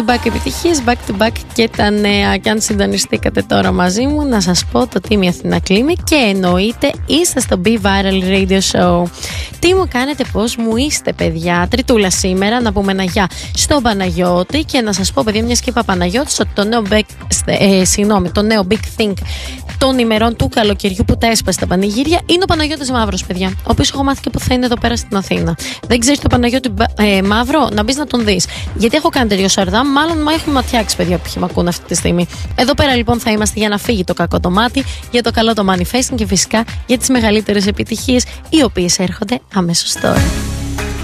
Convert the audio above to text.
back επιτυχίες, back to back και τα νέα. Και αν συντονιστήκατε τώρα μαζί μου, να σας πω το Team Αθηνά κλείνει και εννοείται είστε στο Be Viral Radio Show. Τι μου κάνετε, πώς μου είστε, παιδιά? Τριτούλα σήμερα, να πούμε ένα γεια στον Παναγιώτη και να σας πω, παιδιά, μιας και είπα Παναγιώτης, ότι το νέο Big Think των ημερών του καλοκαιριού που τα έσπασε τα πανηγύρια είναι ο Παναγιώτης Μαύρος, παιδιά. Ο οποίος έχω μάθει και που θα είναι εδώ πέρα στην Αθήνα. Δεν ξέρεις το Παναγιώτη Μαύρο? Να μπεις να τον δεις. Γιατί έχω κάνει τέτοιο σαρδάμ, μάλλον με έχουν ματιάξει, παιδιά, που με ακούνε αυτή τη στιγμή. Εδώ πέρα λοιπόν θα είμαστε για να φύγει το κακό το μάτι, για το καλό το manifesting και φυσικά για τις μεγαλύτερες επιτυχίες, οι οποίες έρχονται αμέσως τώρα.